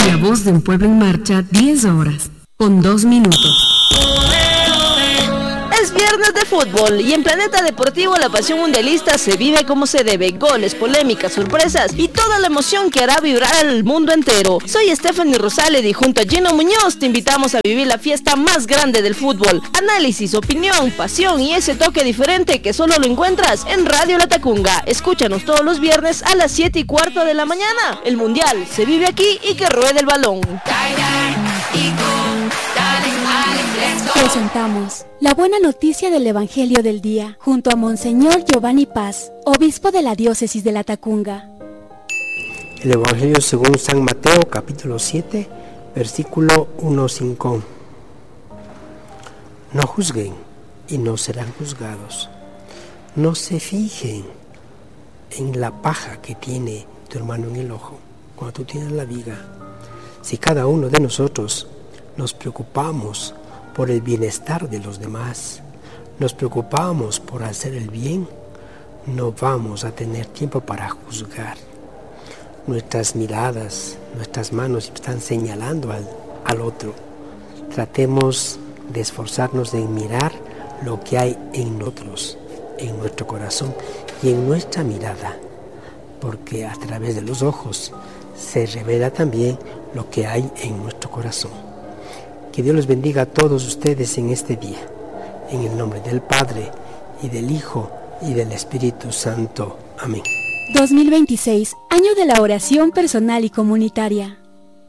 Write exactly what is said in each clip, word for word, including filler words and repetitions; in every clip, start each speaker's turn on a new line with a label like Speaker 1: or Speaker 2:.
Speaker 1: La voz de un pueblo en marcha, diez horas, con dos minutos.
Speaker 2: Es viernes de fútbol y en Planeta Deportivo la pasión mundialista se vive como se debe. Goles, polémicas, sorpresas y toda la emoción que hará vibrar al mundo entero. Soy Stephanie Rosales y junto a Gino Muñoz te invitamos a vivir la fiesta más grande del fútbol. Análisis, opinión, pasión y ese toque diferente que solo lo encuentras en Radio La Tacunga. Escúchanos todos los viernes a las siete y cuarto de la mañana. El mundial se vive aquí y que ruede el balón.
Speaker 3: Presentamos la buena noticia del Evangelio del Día, junto a Monseñor Giovanni Paz, obispo de la diócesis de La Tacunga.
Speaker 4: El Evangelio según San Mateo, capítulo siete, versículo uno a cinco. No juzguen y no serán juzgados. No se fijen en la paja que tiene tu hermano en el ojo, cuando tú tienes la viga. Si cada uno de nosotros nos preocupamos por el bienestar de los demás, nos preocupamos por hacer el bien, no vamos a tener tiempo para juzgar. Nuestras miradas, nuestras manos están señalando al, al otro. Tratemos de esforzarnos en mirar lo que hay en nosotros, en nuestro corazón y en nuestra mirada, porque a través de los ojos se revela también lo que hay en nuestro corazón. Que Dios les bendiga a todos ustedes en este día, en el nombre del Padre, y del Hijo, y del Espíritu Santo. Amén.
Speaker 3: dos mil veintiséis, año de la oración personal y comunitaria.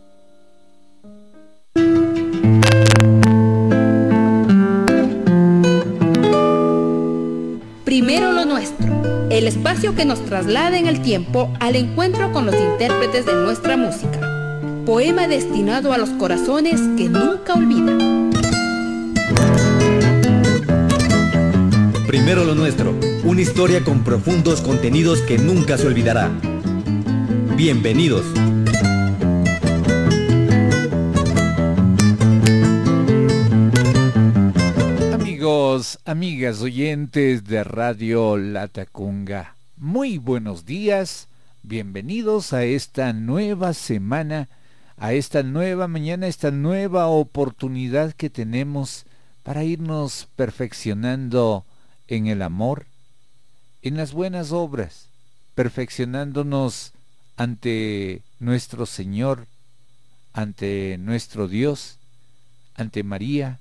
Speaker 5: Primero lo nuestro, el espacio que nos traslada en el tiempo al encuentro con los intérpretes de nuestra música. Poema destinado a los corazones que nunca olvidan.
Speaker 6: Primero lo nuestro, una historia con profundos contenidos que nunca se olvidará. Bienvenidos.
Speaker 7: Amigos, amigas oyentes de Radio La Tacunga, muy buenos días, bienvenidos a esta nueva semana, a esta nueva mañana, esta nueva oportunidad que tenemos para irnos perfeccionando en el amor, en las buenas obras, perfeccionándonos ante nuestro Señor, ante nuestro Dios, ante María,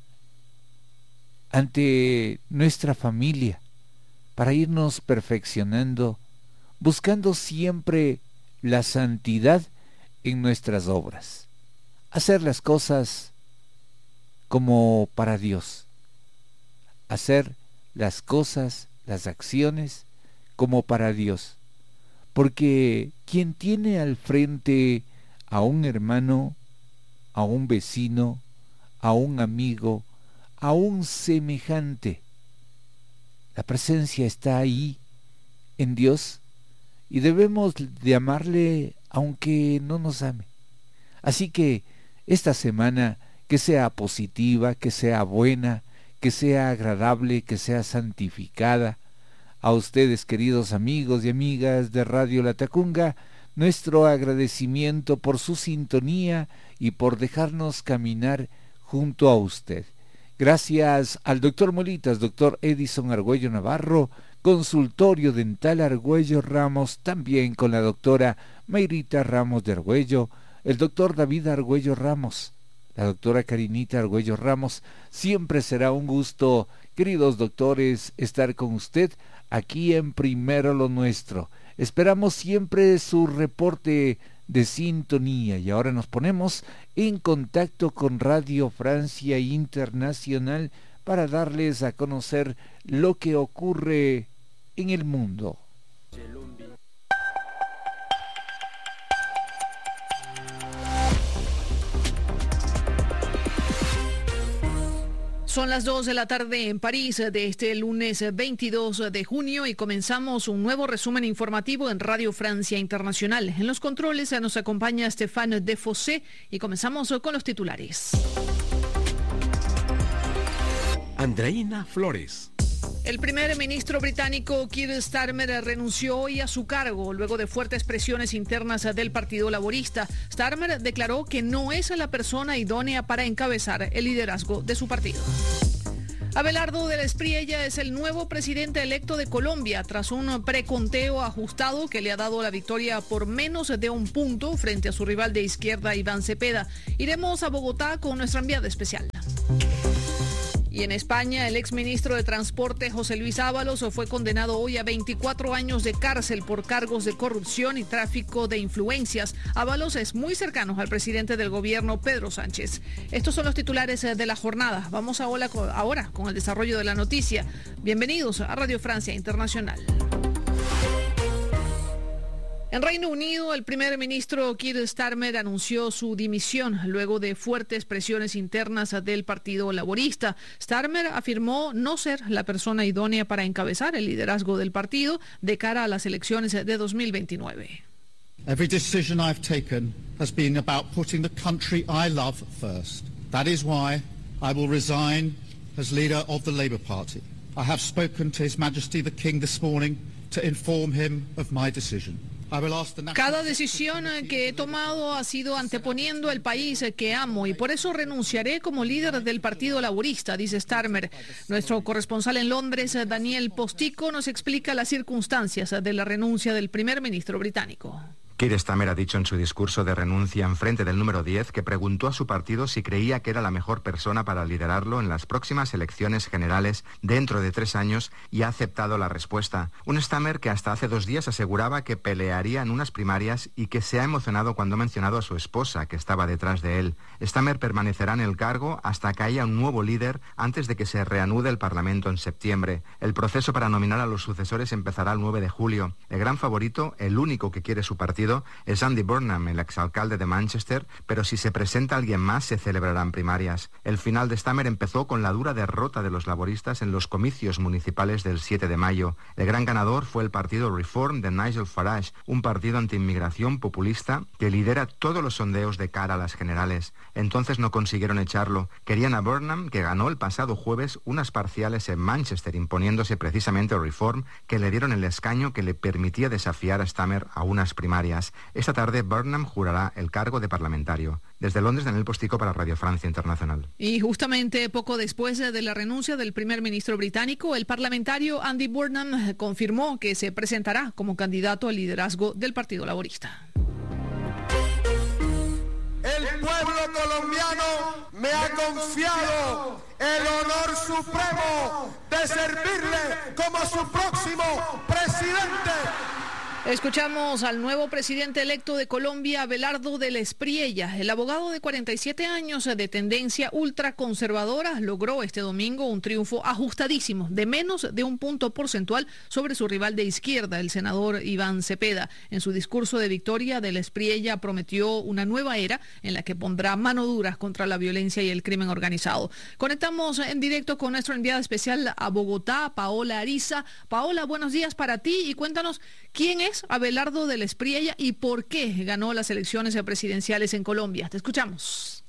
Speaker 7: ante nuestra familia, para irnos perfeccionando, buscando siempre la santidad en nuestras obras, hacer las cosas como para Dios, hacer las cosas, las acciones como para Dios, porque quien tiene al frente a un hermano, a un vecino, a un amigo, a un semejante, la presencia está ahí en Dios y debemos de amarle aunque no nos ame. Así que esta semana que sea positiva, que sea buena, que sea agradable, que sea santificada. A ustedes, queridos amigos y amigas de Radio La Tacunga, nuestro agradecimiento por su sintonía y por dejarnos caminar junto a usted. Gracias al doctor Molitas, doctor Edison Argüello Navarro, Consultorio Dental Argüello Ramos, también con la doctora Mayrita Ramos de Argüello, el doctor David Argüello Ramos, la doctora Karinita Argüello Ramos. Siempre será un gusto, queridos doctores, estar con usted aquí en Primero lo Nuestro. Esperamos siempre su reporte de sintonía y ahora nos ponemos en contacto con Radio Francia Internacional para darles a conocer lo que ocurre en el mundo.
Speaker 8: Son las dos de la tarde en París de este lunes veintidós de junio y comenzamos un nuevo resumen informativo en Radio Francia Internacional. En los controles nos acompaña Stéphane Defossé y comenzamos con los titulares.
Speaker 9: Andreina Flores.
Speaker 8: El primer ministro británico Keir Starmer renunció hoy a su cargo luego de fuertes presiones internas del Partido Laborista. Starmer declaró que no es la persona idónea para encabezar el liderazgo de su partido. Abelardo de la Espriella es el nuevo presidente electo de Colombia tras un preconteo ajustado que le ha dado la victoria por menos de un punto frente a su rival de izquierda Iván Cepeda. Iremos a Bogotá con nuestra enviada especial. Y en España, el exministro de Transporte José Luis Ábalos fue condenado hoy a veinticuatro años de cárcel por cargos de corrupción y tráfico de influencias. Ábalos es muy cercano al presidente del gobierno, Pedro Sánchez. Estos son los titulares de la jornada. Vamos ahora con el desarrollo de la noticia. Bienvenidos a Radio Francia Internacional. En Reino Unido, el primer ministro Keir Starmer anunció su dimisión luego de fuertes presiones internas del Partido Laborista. Starmer afirmó no ser la persona idónea para encabezar el liderazgo del partido de cara a las elecciones de dos mil veintinueve.
Speaker 9: Every decision I've taken has been about putting the country I love first. That is why I will resign as leader of the Labour Party. I have spoken to His Majesty the King this morning to inform him of my decision.
Speaker 8: Cada decisión que he tomado ha sido anteponiendo el país que amo y por eso renunciaré como líder del Partido Laborista, dice Starmer. Nuestro corresponsal en Londres, Daniel Postico, nos explica las circunstancias de la renuncia del primer ministro británico.
Speaker 10: Keir Starmer ha dicho en su discurso de renuncia en frente del número diez que preguntó a su partido si creía que era la mejor persona para liderarlo en las próximas elecciones generales dentro de tres años y ha aceptado la respuesta. Un Starmer que hasta hace dos días aseguraba que pelearía en unas primarias y que se ha emocionado cuando ha mencionado a su esposa que estaba detrás de él. Starmer permanecerá en el cargo hasta que haya un nuevo líder antes de que se reanude el Parlamento en septiembre. El proceso para nominar a los sucesores empezará el nueve de julio. El gran favorito, el único que quiere su partido, es Andy Burnham, el exalcalde de Manchester, pero si se presenta alguien más se celebrarán primarias. El final de Starmer empezó con la dura derrota de los laboristas en los comicios municipales del siete de mayo. El gran ganador fue el partido Reform de Nigel Farage, un partido antiinmigración populista que lidera todos los sondeos de cara a las generales. Entonces no consiguieron echarlo. Querían a Burnham, que ganó el pasado jueves unas parciales en Manchester, imponiéndose precisamente a Reform, que le dieron el escaño que le permitía desafiar a Starmer a unas primarias. Esta tarde Burnham jurará el cargo de parlamentario. Desde Londres, Daniel Postico para Radio Francia Internacional.
Speaker 8: Y justamente poco después de la renuncia del primer ministro británico, el parlamentario Andy Burnham confirmó que se presentará como candidato al liderazgo del Partido Laborista.
Speaker 11: El pueblo colombiano me ha confiado el honor supremo de servirle como su próximo presidente.
Speaker 8: Escuchamos al nuevo presidente electo de Colombia, Abelardo de la Espriella. El abogado de cuarenta y siete años de tendencia ultraconservadora logró este domingo un triunfo ajustadísimo de menos de un punto porcentual sobre su rival de izquierda, el senador Iván Cepeda. En su discurso de victoria, de la Espriella prometió una nueva era en la que pondrá mano dura contra la violencia y el crimen organizado. Conectamos en directo con nuestra enviada especial a Bogotá, Paola Ariza. Paola, buenos días para ti y cuéntanos quién es Abelardo de la Espriella y por qué ganó las elecciones presidenciales en Colombia. Te escuchamos.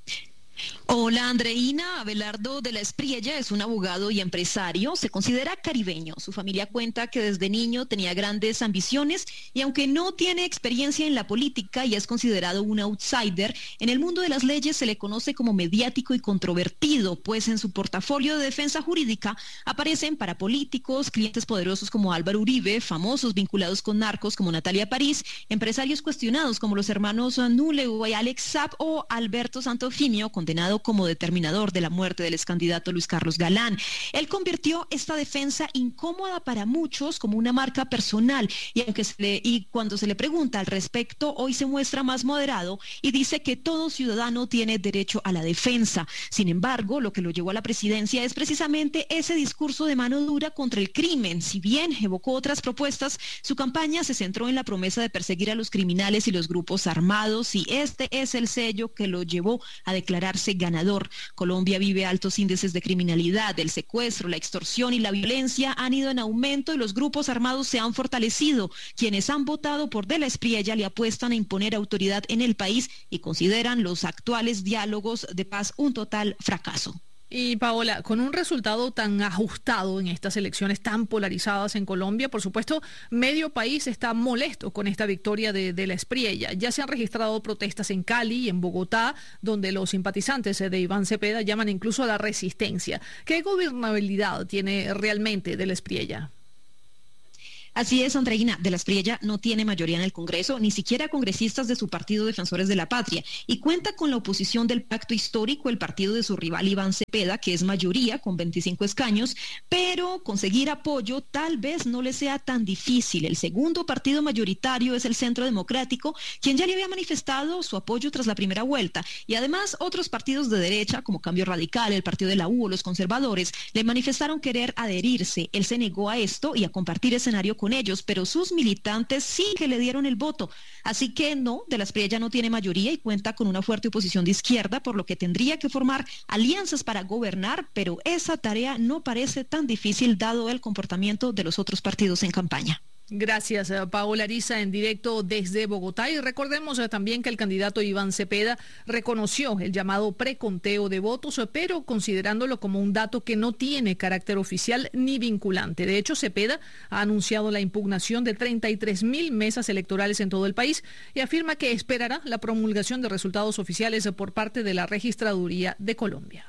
Speaker 12: Hola Andreina, Abelardo de la Espriella es un abogado y empresario, se considera caribeño. Su familia cuenta que desde niño tenía grandes ambiciones y aunque no tiene experiencia en la política y es considerado un outsider, en el mundo de las leyes se le conoce como mediático y controvertido, pues en su portafolio de defensa jurídica aparecen para políticos, clientes poderosos como Álvaro Uribe, famosos vinculados con narcos como Natalia París, empresarios cuestionados como los hermanos Nuleu y Alex Saab o Alberto Santofimio, condenado como determinador de la muerte del excandidato Luis Carlos Galán. Él convirtió esta defensa incómoda para muchos como una marca personal y, aunque se le, y cuando se le pregunta al respecto, hoy se muestra más moderado y dice que todo ciudadano tiene derecho a la defensa. Sin embargo, lo que lo llevó a la presidencia es precisamente ese discurso de mano dura contra el crimen. Si bien evocó otras propuestas, su campaña se centró en la promesa de perseguir a los criminales y los grupos armados y este es el sello que lo llevó a declararse ganador. Colombia vive altos índices de criminalidad, el secuestro, la extorsión y la violencia han ido en aumento y los grupos armados se han fortalecido. Quienes han votado por De la Espriella le apuestan a imponer autoridad en el país y consideran los actuales diálogos de paz un total fracaso.
Speaker 8: Y Paola, con un resultado tan ajustado en estas elecciones tan polarizadas en Colombia, por supuesto, medio país está molesto con esta victoria de, de la Espriella. Ya se han registrado protestas en Cali y en Bogotá, donde los simpatizantes de Iván Cepeda llaman incluso a la resistencia. ¿Qué gobernabilidad tiene realmente de la Espriella?
Speaker 12: Así es, Andreina, de la Espriella no tiene mayoría en el Congreso, ni siquiera congresistas de su partido Defensores de la Patria, y cuenta con la oposición del pacto histórico, el partido de su rival Iván Cepeda, que es mayoría con veinticinco escaños, pero conseguir apoyo tal vez no le sea tan difícil. El segundo partido mayoritario es el Centro Democrático, quien ya le había manifestado su apoyo tras la primera vuelta, y además otros partidos de derecha, como Cambio Radical, el partido de la U o los conservadores, le manifestaron querer adherirse. Él se negó a esto y a compartir escenario con ellos, pero sus militantes sí que le dieron el voto. Así que no, de la Espriella no tiene mayoría y cuenta con una fuerte oposición de izquierda, por lo que tendría que formar alianzas para gobernar, pero esa tarea no parece tan difícil dado el comportamiento de los otros partidos en campaña.
Speaker 8: Gracias, Paola Ariza, en directo desde Bogotá. Y recordemos también que el candidato Iván Cepeda reconoció el llamado preconteo de votos, pero considerándolo como un dato que no tiene carácter oficial ni vinculante. De hecho, Cepeda ha anunciado la impugnación de treinta y tres mil mesas electorales en todo el país y afirma que esperará la promulgación de resultados oficiales por parte de la Registraduría de Colombia.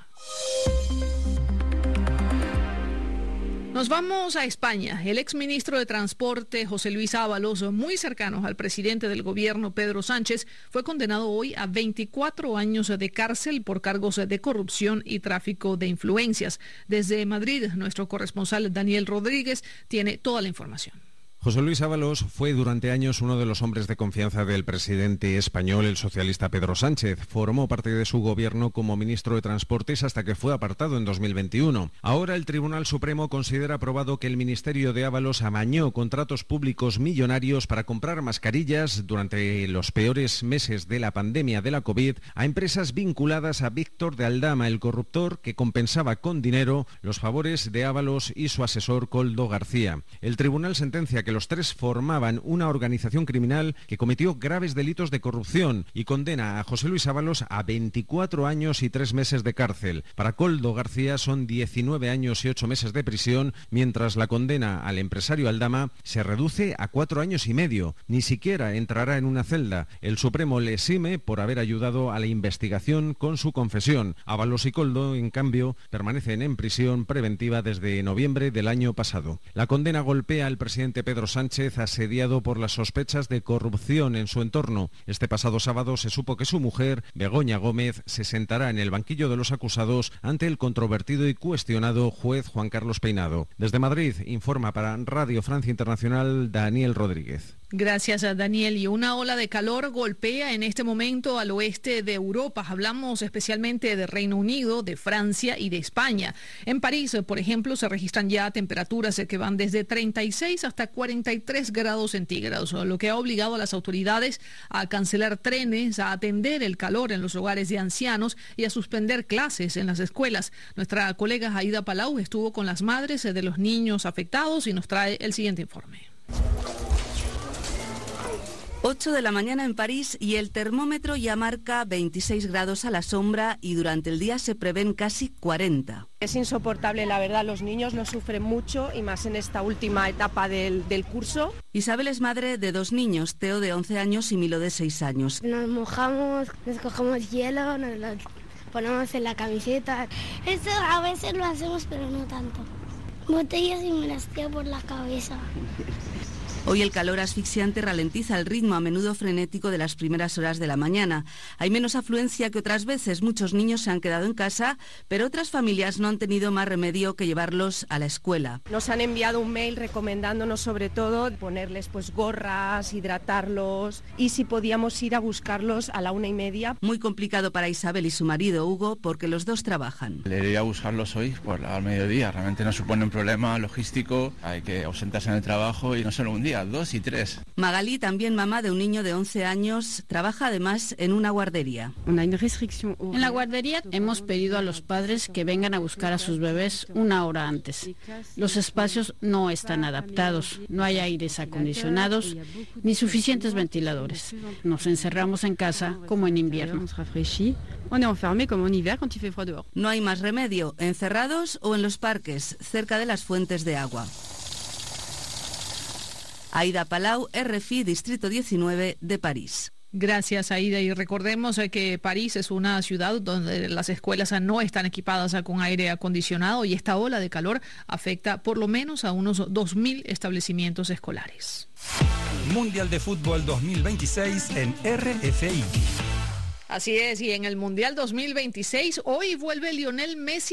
Speaker 8: Nos vamos a España. El exministro de Transporte, José Luis Ábalos, muy cercano al presidente del gobierno, Pedro Sánchez, fue condenado hoy a veinticuatro años de cárcel por cargos de corrupción y tráfico de influencias. Desde Madrid, nuestro corresponsal Daniel Rodríguez tiene toda la información.
Speaker 13: José Luis Ábalos fue durante años uno de los hombres de confianza del presidente español, el socialista Pedro Sánchez. Formó parte de su gobierno como ministro de Transportes hasta que fue apartado en dos mil veintiuno. Ahora el Tribunal Supremo considera probado que el ministerio de Ábalos amañó contratos públicos millonarios para comprar mascarillas durante los peores meses de la pandemia de la COVID a empresas vinculadas a Víctor de Aldama, el corruptor que compensaba con dinero los favores de Ábalos y su asesor Koldo García. El tribunal sentencia que los tres formaban una organización criminal que cometió graves delitos de corrupción y condena a José Luis Ábalos a veinticuatro años y tres meses de cárcel. Para Koldo García son diecinueve años y ocho meses de prisión, mientras la condena al empresario Aldama se reduce a cuatro años y medio. Ni siquiera entrará en una celda. El Supremo le exime por haber ayudado a la investigación con su confesión. Ábalos y Koldo, en cambio, permanecen en prisión preventiva desde noviembre del año pasado. La condena golpea al presidente Pedro Sánchez, asediado por las sospechas de corrupción en su entorno. Este pasado sábado se supo que su mujer, Begoña Gómez, se sentará en el banquillo de los acusados ante el controvertido y cuestionado juez Juan Carlos Peinado. Desde Madrid, informa para Radio Francia Internacional Daniel Rodríguez.
Speaker 8: Gracias a Daniel. Y una ola de calor golpea en este momento al oeste de Europa. Hablamos especialmente de Reino Unido, de Francia y de España. En París, por ejemplo, se registran ya temperaturas que van desde treinta y seis hasta cuarenta y tres grados centígrados, lo que ha obligado a las autoridades a cancelar trenes, a atender el calor en los hogares de ancianos y a suspender clases en las escuelas. Nuestra colega Aida Palau estuvo con las madres de los niños afectados y nos trae el siguiente informe.
Speaker 14: ocho de la mañana en París y el termómetro ya marca veintiséis grados a la sombra y durante el día se prevén casi cuarenta.
Speaker 15: Es insoportable, la verdad, los niños lo sufren mucho y más en esta última etapa del, del curso.
Speaker 14: Isabel es madre de dos niños, Teo de once años y Milo de seis años.
Speaker 16: Nos mojamos, nos cogemos hielo, nos lo ponemos en la camiseta.
Speaker 17: Eso a veces lo hacemos, pero no tanto. Botellas y me las tiro por la cabeza.
Speaker 14: Hoy el calor asfixiante ralentiza el ritmo a menudo frenético de las primeras horas de la mañana. Hay menos afluencia que otras veces, muchos niños se han quedado en casa, pero otras familias no han tenido más remedio que llevarlos a la escuela.
Speaker 15: Nos han enviado un mail recomendándonos sobre todo ponerles pues gorras, hidratarlos y si podíamos ir a buscarlos a la una y media.
Speaker 14: Muy complicado para Isabel y su marido Hugo porque los dos trabajan.
Speaker 18: Le iría a buscarlos hoy por al mediodía, realmente no supone un problema logístico, hay que ausentarse en el trabajo y no solo un día. Dos y tres.
Speaker 14: Magalí, también mamá de un niño de once años, trabaja además en una guardería.
Speaker 19: En la guardería hemos pedido a los padres que vengan a buscar a sus bebés una hora antes. Los espacios no están adaptados, no hay aires acondicionados ni suficientes ventiladores. Nos encerramos en casa como en invierno.
Speaker 14: No hay más remedio, encerrados o en los parques, cerca de las fuentes de agua. Aida Palau, R F I, Distrito diecinueve de París.
Speaker 8: Gracias, Aida. Y recordemos que París es una ciudad donde las escuelas no están equipadas con aire acondicionado y esta ola de calor afecta por lo menos a unos dos mil establecimientos escolares.
Speaker 20: Mundial de Fútbol dos mil veintiséis en R F I.
Speaker 8: Así es, y en el Mundial dos mil veintiséis hoy vuelve Lionel Messi